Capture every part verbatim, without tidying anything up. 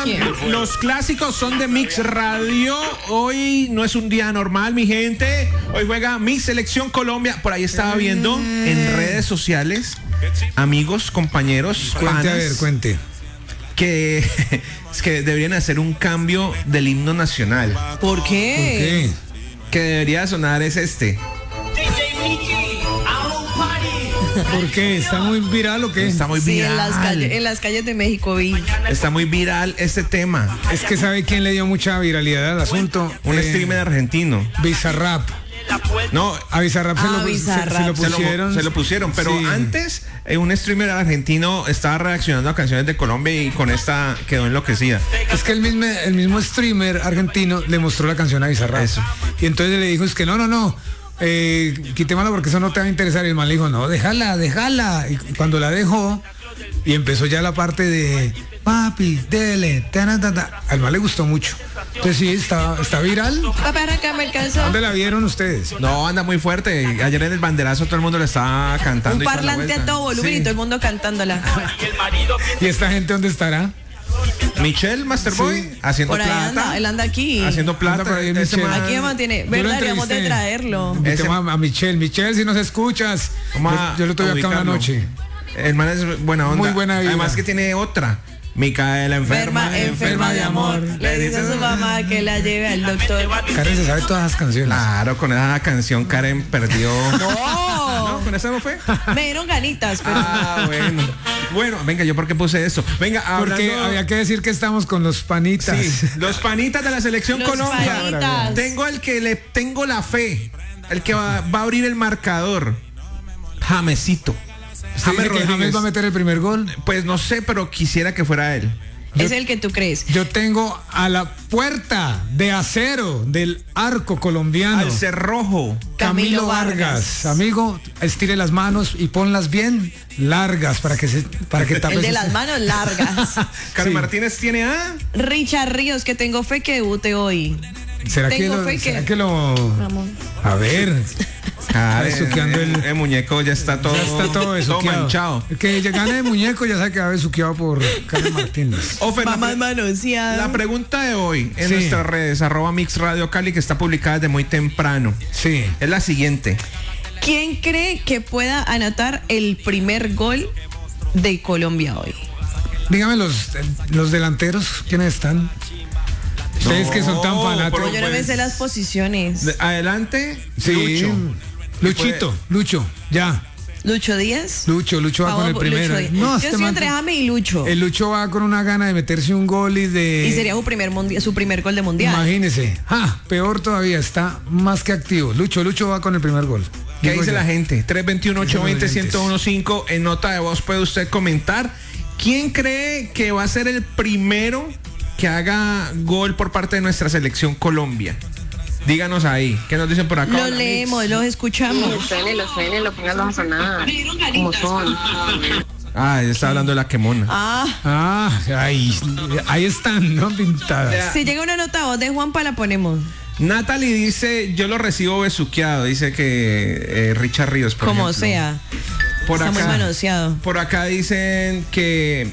Oigan, los clásicos son de Mix Radio. Hoy no es un día normal, mi gente. Hoy juega mi selección Colombia. Por ahí estaba viendo en redes sociales, amigos, compañeros, Cuente, panas, a ver, cuente. que, es que deberían hacer un cambio del himno nacional. ¿Por qué? ¿Por qué? Que debería sonar es este. ¿Por qué? ¿Está muy viral o qué? Está muy Sí, viral. en las, calles, en las calles de México vi. Está muy viral este tema. Es que ¿sabe quién le dio mucha viralidad al asunto? Un Eh, streamer argentino. Bizarrap. No, A Bizarrap se, Ah, lo, se- Bizarrap. se lo se lo, pusieron. se lo pusieron, pero Sí. antes eh, un streamer argentino estaba reaccionando a canciones de Colombia y con esta quedó enloquecida. Es que el mismo, el mismo streamer argentino le mostró la canción a Bizarrap. Eso. Y entonces le dijo, es que no, no, no. Eh, quitémosla porque eso no te va a interesar. Y el man le dijo, no, déjala, déjala. Y cuando la dejó, y empezó ya la parte de papi, dele, ta, ta, ta. Al man le gustó mucho. Entonces sí, está, está viral. Papá, arrancame el calzón. ¿Dónde la vieron ustedes? No, anda muy fuerte. Ayer en el banderazo todo el mundo le estaba cantando. Un y toda la parlante a vuelta. todo volumen Sí. y todo el mundo cantándola. ¿Y esta gente dónde estará? Michelle Masterboy Sí. haciendo Por ahí plata. anda, él anda aquí. haciendo plata. Anda por ahí, Ese Michelle. man- Aquí mantiene. Yo lo ¿Verdad? Deberíamos de entrevisté. traerlo. Ese- Invitemos a, a Michelle. Michelle, si nos escuchas. Vamos a Yo, yo lo tuve acá una ubicarlo. noche. El man es buena onda. Muy buena vida. Además que tiene otra. Micaela enferma, Enferma, enferma de amor. Le dice a su mamá que la lleve al doctor. Karen se sabe todas las canciones. Claro, con esa canción Karen perdió. ¡No! ¿No? ¿Con esa no fue? Me dieron ganitas, pero. Ah, bueno. Bueno, venga, ¿yo por qué puse eso? Venga, Porque hablando... había que decir que estamos con los panitas. Sí, los panitas de la selección Los Colombia. panitas. Tengo el que le tengo la fe. El que va, va a abrir el marcador. Jamesito. ¿Usted dice que James va a meter el primer gol? Pues no sé, pero quisiera que fuera él. Es el que tú crees. Yo tengo a la puerta de acero del arco colombiano. Al cerrojo. Camilo Camilo Vargas. Vargas. Amigo, estire las manos y ponlas bien largas para que se para que tape El de sus- las manos largas. Karen Sí. Martínez tiene a. Richard Ríos, que tengo fe que debute hoy. ¿Será que Tengo lo, fe será que- que lo Ramón. A ver, Karen, besuqueando el- el, el muñeco ya está todo. ya está todo besuqueado. manchado. El que gane de muñeco ya sabe que va besuqueado por Karen Martínez. Ofer, la, Mamá pre- manoseada. la pregunta de hoy en Sí. nuestras redes, arroba Mix Radio Cali, que está publicada desde muy temprano, Sí. es la siguiente. ¿Quién cree que pueda anotar el primer gol de Colombia hoy? Dígame los, los delanteros, ¿quiénes están? Ustedes que son tan No, fanáticos. pero Yo no me pues, sé las posiciones. de- adelante, Sí. Lucho. Luchito, Lucho, ya. Lucho Díaz. Lucho, Lucho va Vamos, con el primero. Lucho Díaz. No, Yo este estoy man- entre James y Lucho. el Lucho va con una gana de meterse un gol y de. Y sería su primer mundial, su primer gol de mundial. Imagínese. Ah, peor todavía, está más que activo. Lucho, Lucho va con el primer gol. ¿Qué Digo dice yo. la gente? tres dos uno, ocho dos cero, uno uno cinco. En nota de voz puede usted comentar. ¿Quién cree que va a ser el primero que haga gol por parte de nuestra selección Colombia? Díganos ahí. ¿Qué nos dicen por acá? Los Hola, leemos, los escuchamos. Suénelo, suénelo, póngalo a sonar. Como son. Ah, ella está hablando de la quemona. Ah, Ah, ahí, ahí están, ¿no? Pintadas. si llega una nota voz de Juanpa la ponemos. Natalie dice, yo lo recibo besuqueado. Dice que eh, Richard Ríos, por Como ejemplo. sea. Por Está muy acá, manoseado. por acá dicen que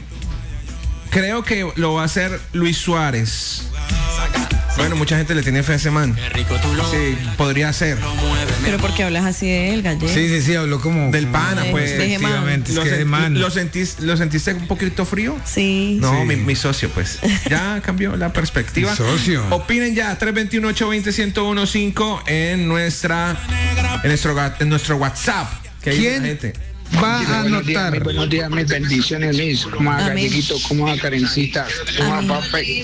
creo que lo va a hacer Luis Suárez. Bueno, mucha gente le tiene fe a ese man. Sí, podría ser. Pero ¿por qué hablas así de él, Galle? Sí, sí, sí, habló como. Del como- pana, pues. Deje man. Efectivamente, es ¿Lo, que de sen- man. lo sentís- ¿Lo sentiste un poquito frío? Sí. No, Sí. mi, mi socio, pues. Ya cambió la perspectiva. Mi socio. Opinen ya, tres dos uno, ocho dos cero, uno uno cinco en nuestra en nuestro, ga- en nuestro WhatsApp. ¿Qué dice ¿Quién la gente? va a Buenos días, anotar? mis buenos días, mis bendiciones, mis. ¿Cómo va, Amén. Galleguito? ¿Cómo va, Karencita? ¿Cómo va, Amén. papi?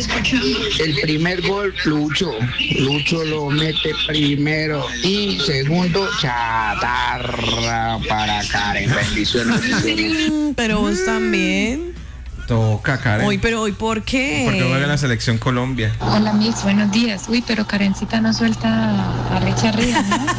El primer gol, Lucho. Lucho lo mete primero. Y segundo, chatarra para Karen. Bendiciones, bendiciones. Mm, Pero vos también. Toca, Karen. Hoy, pero hoy, ¿por qué? Porque juega la selección Colombia. Hola, Mix, buenos días. Uy, pero Karencita no suelta a Richard Ríos, ¿no?